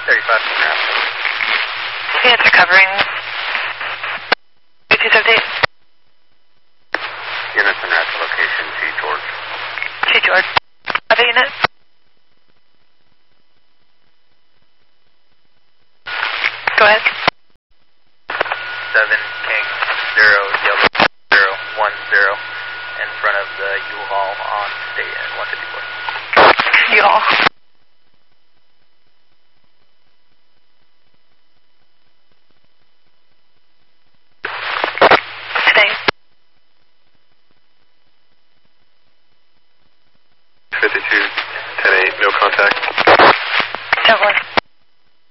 35 from Rapid. Units are covering 278. Units in Rapid location, G. George. G. George. Other unit? Go ahead. 7 King 0 Yellow 0 1 0 in front of the U-Haul on State and 154. U-Haul. Today. 52